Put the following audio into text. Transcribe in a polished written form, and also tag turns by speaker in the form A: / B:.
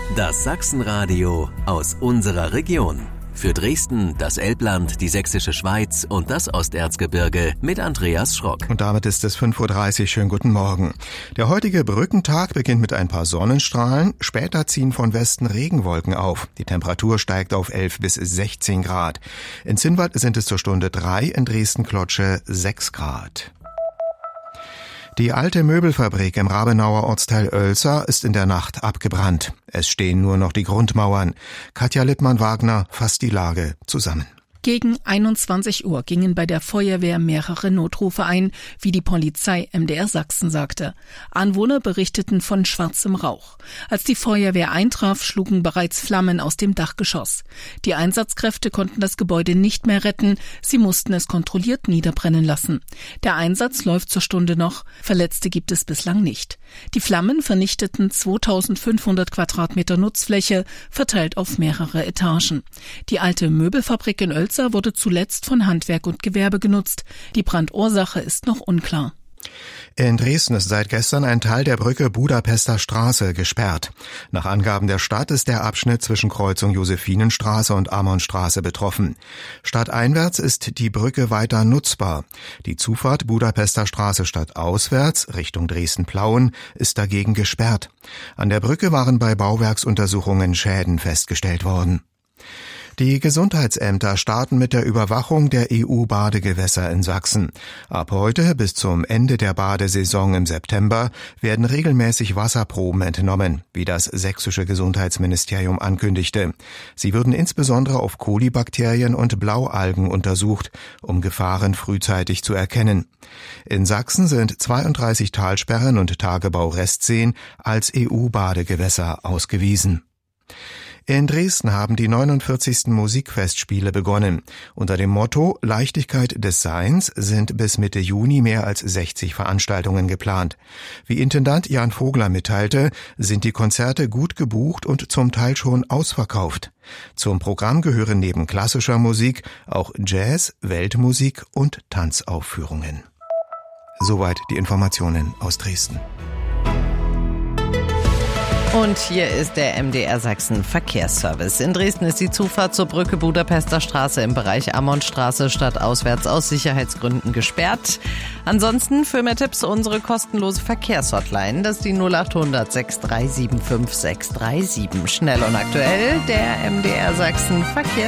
A: Das Sachsenradio aus unserer Region. Für Dresden, das Elbland, die Sächsische Schweiz und das Osterzgebirge mit Andreas Schrock.
B: Und damit ist es 5:30 Uhr. Schönen guten Morgen. Der heutige Brückentag beginnt mit ein paar Sonnenstrahlen. Später ziehen von Westen Regenwolken auf. Die Temperatur steigt auf 11 bis 16 Grad. In Zinnwald sind es zur Stunde 3, in Dresden-Klotsche 6 Grad. Die alte Möbelfabrik im Rabenauer Ortsteil Oelzer ist in der Nacht abgebrannt. Es stehen nur noch die Grundmauern. Katja Littmann-Wagner fasst die Lage zusammen.
C: Gegen 21 Uhr gingen bei der Feuerwehr mehrere Notrufe ein, wie die Polizei MDR Sachsen sagte. Anwohner berichteten von schwarzem Rauch. Als die Feuerwehr eintraf, schlugen bereits Flammen aus dem Dachgeschoss. Die Einsatzkräfte konnten das Gebäude nicht mehr retten, sie mussten es kontrolliert niederbrennen lassen. Der Einsatz läuft zur Stunde noch, Verletzte gibt es bislang nicht. Die Flammen vernichteten 2500 Quadratmeter Nutzfläche, verteilt auf mehrere Etagen. Die alte Möbelfabrik in Oelzer wurde zuletzt von Handwerk und Gewerbe genutzt. Die Brandursache ist noch unklar.
B: In Dresden ist seit gestern ein Teil der Brücke Budapester Straße gesperrt. Nach Angaben der Stadt ist der Abschnitt zwischen Kreuzung Josephinenstraße und Ammonstraße betroffen. Stadteinwärts ist die Brücke weiter nutzbar. Die Zufahrt Budapester Straße stadtauswärts Richtung Dresden-Plauen ist dagegen gesperrt. An der Brücke waren bei Bauwerksuntersuchungen Schäden festgestellt worden. Die Gesundheitsämter starten mit der Überwachung der EU-Badegewässer in Sachsen. Ab heute bis zum Ende der Badesaison im September werden regelmäßig Wasserproben entnommen, wie das sächsische Gesundheitsministerium ankündigte. Sie würden insbesondere auf Kolibakterien und Blaualgen untersucht, um Gefahren frühzeitig zu erkennen. In Sachsen sind 32 Talsperren und Tagebau-Restseen als EU-Badegewässer ausgewiesen. In Dresden haben die 49. Musikfestspiele begonnen. Unter dem Motto Leichtigkeit des Seins sind bis Mitte Juni mehr als 60 Veranstaltungen geplant. Wie Intendant Jan Vogler mitteilte, sind die Konzerte gut gebucht und zum Teil schon ausverkauft. Zum Programm gehören neben klassischer Musik auch Jazz, Weltmusik und Tanzaufführungen. Soweit die Informationen aus Dresden.
D: Und hier ist der MDR Sachsen Verkehrsservice. In Dresden ist die Zufahrt zur Brücke Budapester Straße im Bereich Ammonstraße stadtauswärts aus Sicherheitsgründen gesperrt. Ansonsten für mehr Tipps unsere kostenlose Verkehrshotline. Das ist die 0800 6375 637. Schnell und aktuell der MDR Sachsen Verkehrsservice.